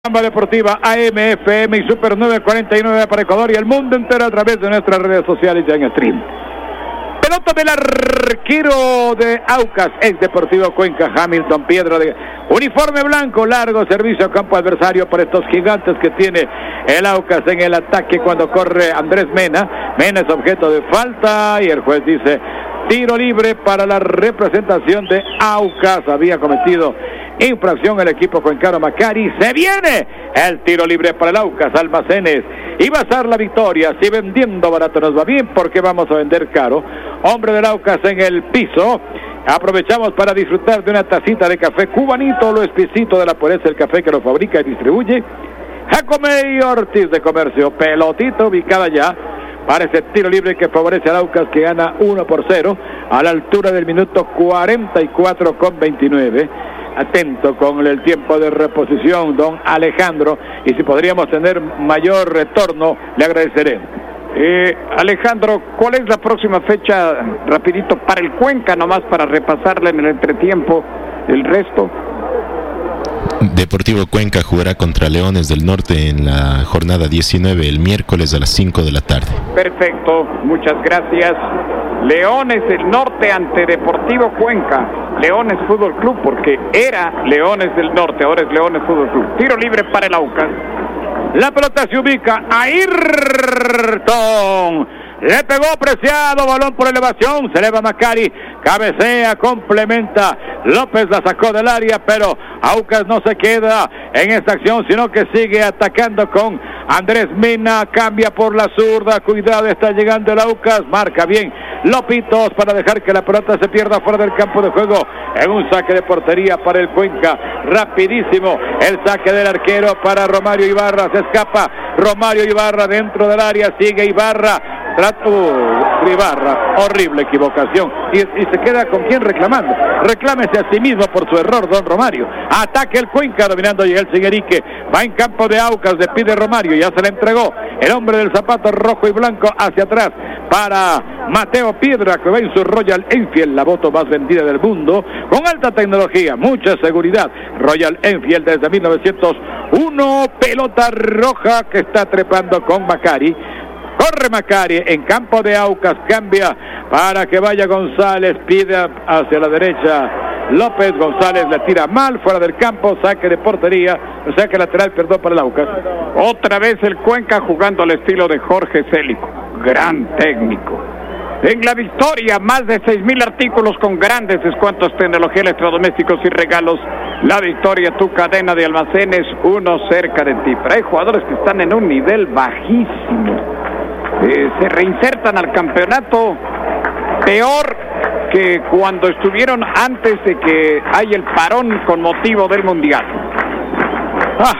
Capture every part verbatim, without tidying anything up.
Gamba Deportiva A M F M y Super novecientos cuarenta y nueve para Ecuador y el mundo entero a través de nuestras redes sociales ya en stream. Pelota del arquero de Aucas, ex Deportivo Cuenca, Hamilton Piedra, de uniforme blanco, largo, servicio a campo adversario para estos gigantes que tiene el Aucas en el ataque cuando corre Andrés Mena. Mena es objeto de falta y el juez dice tiro libre para la representación de Aucas. Había cometido infracción el equipo cuencano Macari. Se viene el tiro libre para el Aucas. Almacenes y Bazar La Victoria. Si vendiendo barato nos va bien, porque vamos a vender caro. Hombre del Aucas en el piso. Aprovechamos para disfrutar de una tacita de café cubanito, lo exquisito de la pureza del café que lo fabrica y distribuye Jacome y Ortiz de Comercio. Pelotita ubicada ya para ese tiro libre que favorece al Aucas, que gana uno por cero a la altura del minuto cuarenta y cuatro con veintinueve. Atento con el tiempo de reposición, don Alejandro, y si podríamos tener mayor retorno, le agradeceré. Eh, Alejandro, ¿cuál es la próxima fecha, rapidito, para el Cuenca, nomás para repasarla en el entretiempo, el resto? Deportivo Cuenca jugará contra Leones del Norte en la jornada diecinueve el miércoles a las cinco de la tarde. Perfecto, muchas gracias. Leones del Norte ante Deportivo Cuenca. Leones Fútbol Club, porque era Leones del Norte, ahora es Leones Fútbol Club. Tiro libre para el Aucas. La pelota se ubica a Ayrton. Le pegó Preciado, balón por elevación, se eleva Macari, cabecea, complementa, López la sacó del área, pero Aucas no se queda en esta acción, sino que sigue atacando con Andrés Mena, cambia por la zurda, cuidado, está llegando el Aucas, marca bien Lopitos para dejar que la pelota se pierda fuera del campo de juego, en un saque de portería para el Cuenca, rapidísimo, el saque del arquero para Romario Ibarra, se escapa Romario Ibarra dentro del área, sigue Ibarra, Trato Ibarra, horrible equivocación y, y se queda con quien reclamando. Reclámese a sí mismo por su error, don Romario. Ataque el Cuenca dominando y el Siguerique. Va en campo de Aucas, le pide Romario, ya se le entregó el hombre del zapato rojo y blanco hacia atrás para Mateo Piedra, que va en su Royal Enfield, la moto más vendida del mundo, con alta tecnología, mucha seguridad. Royal Enfield desde mil novecientos uno, pelota roja que está trepando con Macari. Corre Macari en campo de Aucas, cambia para que vaya González, pide hacia la derecha López, González le tira mal, fuera del campo, saque de portería, saque lateral, perdón para el Aucas. Otra vez el Cuenca jugando al estilo de Jorge Célico, gran técnico. En La Victoria, más de seis mil artículos con grandes descuentos, tecnología, electrodomésticos y regalos. La Victoria, tu cadena de almacenes, uno cerca de ti. Pero hay jugadores que están en un nivel bajísimo. Eh, se reinsertan al campeonato peor que cuando estuvieron antes de que haya el parón con motivo del Mundial. Ah,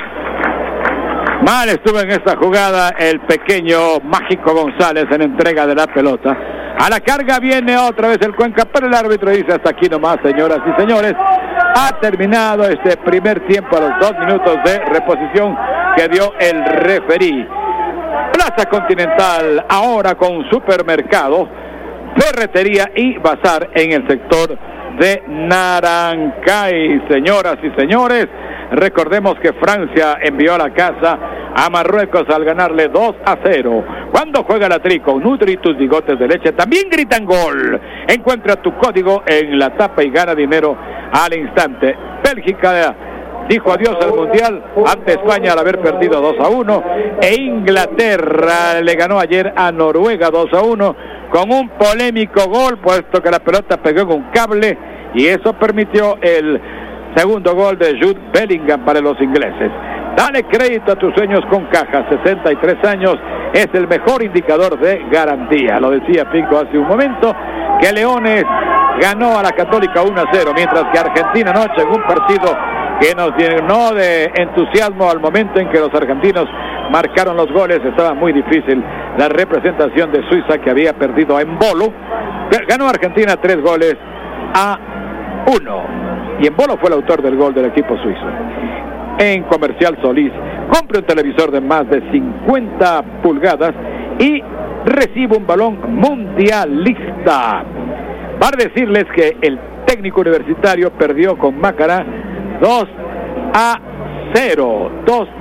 mal estuvo en esta jugada el pequeño Mágico González en entrega de la pelota. A la carga viene otra vez el Cuenca, pero el árbitro dice hasta aquí nomás, señoras y señores. Ha terminado este primer tiempo a los dos minutos de reposición que dio el referí. Plaza Continental, ahora con supermercado, ferretería y bazar en el sector de Narancay. Señoras y señores, recordemos que Francia envió a la casa a Marruecos al ganarle dos a cero. Cuando juega la Tri con Nutri, tus bigotes de leche también gritan gol. Encuentra tu código en la tapa y gana dinero al instante. Bélgica dijo adiós al Mundial ante España al haber perdido dos a uno, e Inglaterra le ganó ayer a Noruega dos a uno con un polémico gol, puesto que la pelota pegó en un cable y eso permitió el segundo gol de Jude Bellingham para los ingleses. Dale crédito a tus sueños con Caja, sesenta y tres años, es el mejor indicador de garantía. Lo decía Pico hace un momento, que Leones ganó a la Católica uno a cero, mientras que Argentina anoche en un partido que nos llenó de entusiasmo al momento en que los argentinos marcaron los goles. Estaba muy difícil la representación de Suiza, que había perdido en Bolo. Ganó Argentina tres goles a uno y en Bolo fue el autor del gol del equipo suizo. En Comercial Solís, compre un televisor de más de cincuenta pulgadas y recibe un balón mundialista. Para decirles que el técnico universitario perdió con Macará dos a cero, dos